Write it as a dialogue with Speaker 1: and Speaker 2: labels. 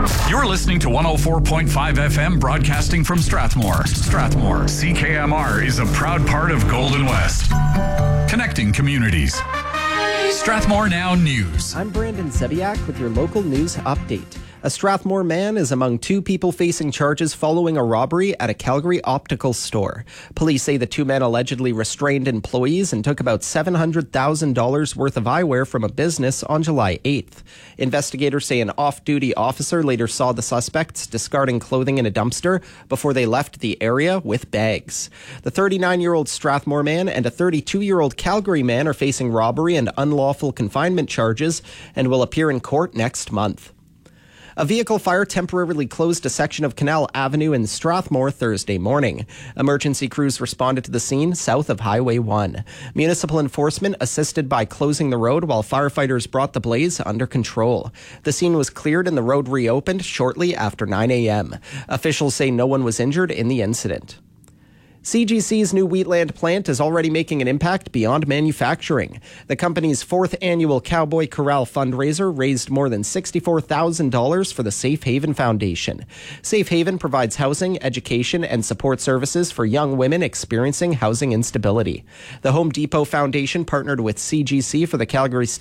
Speaker 1: You're listening to 104.5 FM broadcasting from Strathmore. Strathmore, CKMR is a proud part of Golden West. Connecting communities. Strathmore Now News.
Speaker 2: I'm Brandon Sebiak with your local news update. A Strathmore man is among two people facing charges following a robbery at a Calgary optical store. Police say the two men allegedly restrained employees and took about $700,000 worth of eyewear from a business on July 8th. Investigators say an off-duty officer later saw the suspects discarding clothing in a dumpster before they left the area with bags. The 39-year-old Strathmore man and a 32-year-old Calgary man are facing robbery and unlawful confinement charges and will appear in court next month. A vehicle fire temporarily closed a section of Canal Avenue in Strathmore Thursday morning. Emergency crews responded to the scene south of Highway 1. Municipal enforcement assisted by closing the road while firefighters brought the blaze under control. The scene was cleared and the road reopened shortly after 9 a.m. Officials say no one was injured in the incident. CGC's new Wheatland plant is already making an impact beyond manufacturing. The company's fourth annual Cowboy Corral fundraiser raised more than $64,000 for the Safe Haven Foundation. Safe Haven provides housing, education, and support services for young women experiencing housing instability. The Home Depot Foundation partnered with CGC for the Calgary